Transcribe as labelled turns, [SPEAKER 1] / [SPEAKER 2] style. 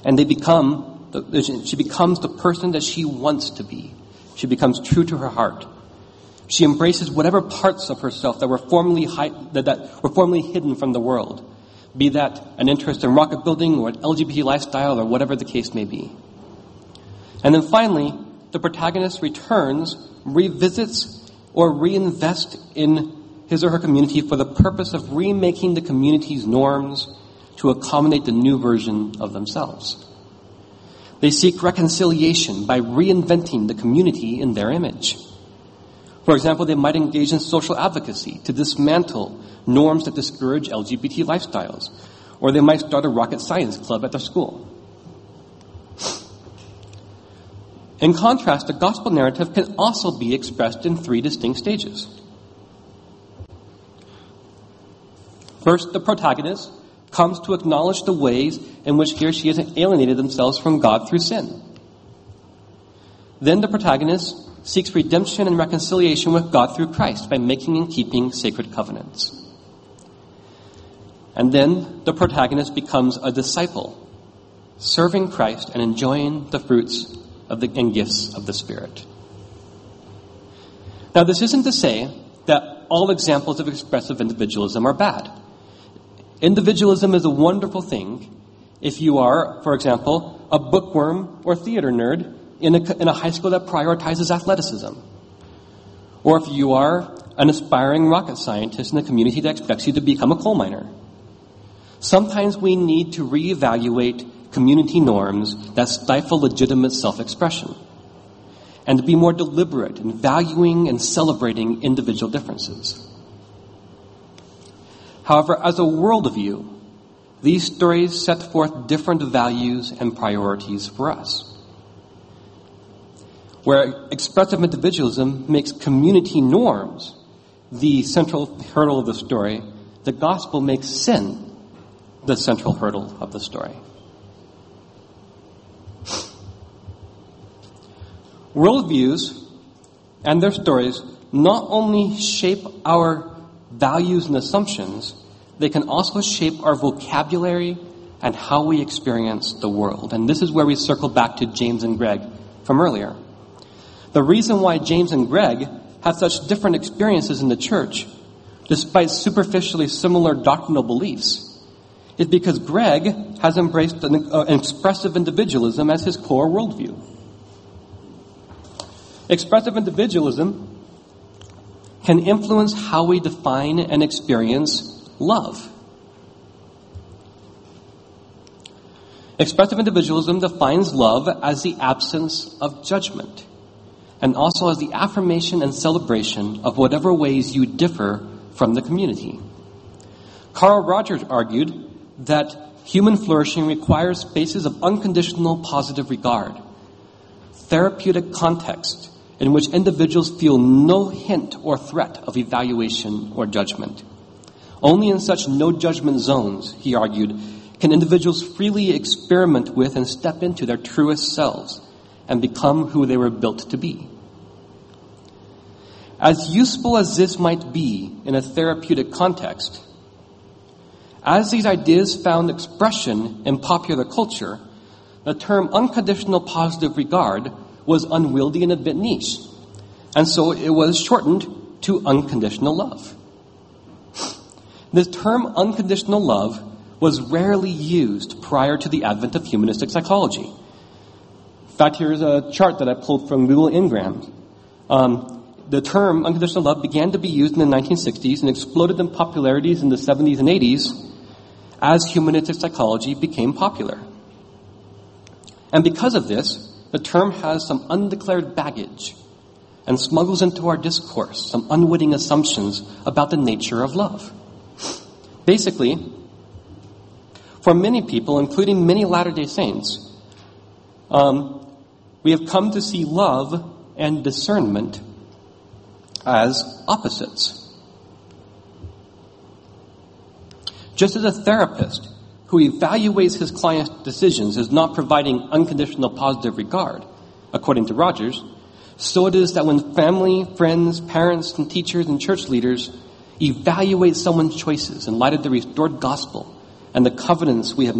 [SPEAKER 1] And she becomes the person that she wants to be. She becomes true to her heart. She embraces whatever parts of herself that were formerly hidden from the world, be that an interest in rocket building or an LGBT lifestyle or whatever the case may be. And then finally, the protagonist returns, revisits, or reinvests in his or her community for the purpose of remaking the community's norms to accommodate the new version of themselves. They seek reconciliation by reinventing the community in their image. For example, they might engage in social advocacy to dismantle norms that discourage LGBT lifestyles, or they might start a rocket science club at their school. In contrast, the gospel narrative can also be expressed in 3 distinct stages. First, the protagonist comes to acknowledge the ways in which he or she has alienated themselves from God through sin. Then the protagonist seeks redemption and reconciliation with God through Christ by making and keeping sacred covenants. And then the protagonist becomes a disciple, serving Christ and enjoying the fruits and gifts of the Spirit. Now, this isn't to say that all examples of expressive individualism are bad. Individualism is a wonderful thing if you are, for example, a bookworm or theater nerd in a high school that prioritizes athleticism. Or if you are an aspiring rocket scientist in a community that expects you to become a coal miner. Sometimes we need to reevaluate community norms that stifle legitimate self-expression, and to be more deliberate in valuing and celebrating individual differences. However, as a worldview, these stories set forth different values and priorities for us. Where expressive individualism makes community norms the central hurdle of the story, the gospel makes sin the central hurdle of the story. Worldviews and their stories not only shape our values and assumptions, they can also shape our vocabulary and how we experience the world. And this is where we circle back to James and Greg from earlier. The reason why James and Greg had such different experiences in the church, despite superficially similar doctrinal beliefs, is because Greg has embraced an expressive individualism as his core worldview. Expressive individualism can influence how we define and experience love. Expressive individualism defines love as the absence of judgment, and also as the affirmation and celebration of whatever ways you differ from the community. Carl Rogers argued that human flourishing requires spaces of unconditional positive regard, therapeutic context in which individuals feel no hint or threat of evaluation or judgment. Only in such no-judgment zones, he argued, can individuals freely experiment with and step into their truest selves and become who they were built to be. As useful as this might be in a therapeutic context, as these ideas found expression in popular culture, the term unconditional positive regard was unwieldy and a bit niche, and so it was shortened to unconditional love. The term unconditional love was rarely used prior to the advent of humanistic psychology. In fact, here's a chart that I pulled from Google Ngram. The term unconditional love began to be used in the 1960s and exploded in popularity in the 70s and 80s as humanistic psychology became popular. And because of this, the term has some undeclared baggage and smuggles into our discourse some unwitting assumptions about the nature of love. Basically, for many people, including many Latter-day Saints, we have come to see love and discernment as opposites. Just as a therapist who evaluates his client's decisions as not providing unconditional positive regard, according to Rogers, so it is that when family, friends, parents, and teachers and church leaders evaluate someone's choices in light of the restored gospel and the covenants we have